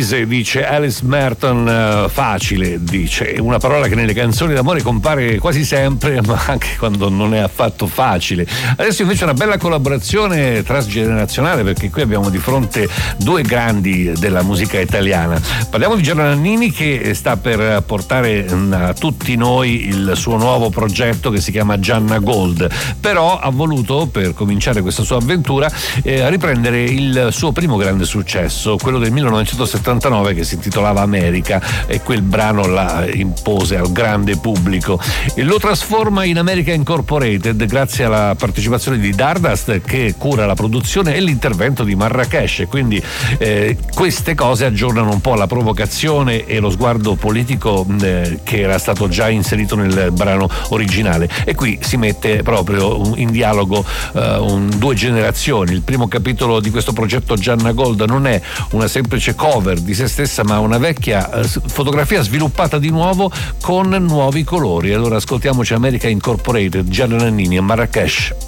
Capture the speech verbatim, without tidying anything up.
Easy, dice Alice Merton. Uh, facile, dice, una parola che nelle canzoni d'amore compare quasi sempre, ma anche quando non è affatto facile. Adesso invece una bella collaborazione transgenerazionale, perché qui abbiamo di fronte due grandi della musica italiana. Parliamo di Gianna Nannini, che sta per portare a tutti noi il suo nuovo progetto che si chiama Gianna Gold, però ha voluto, per cominciare questa sua avventura, eh, riprendere il suo primo grande successo, quello del millenovecentosettantanove, che si intitolava America, e quel brano la impose al grande pubblico e lo trasforma in America Incorporated grazie alla partecipazione di Dardust, che cura la produzione, e l'intervento di Marrakesh. Quindi eh, queste cose aggiornano un po' la provocazione e lo sguardo politico eh, che era stato già inserito nel brano originale, e qui si mette proprio in dialogo eh, un, due generazioni. Il primo capitolo di questo progetto Gianna Gold non è una semplice cover di se stessa, ma una vecchia eh, fotografia sviluppata di nuovo con nuovi colori. Allora ascoltiamoci America Incorporated, Gianna Nannini e Marrakesh.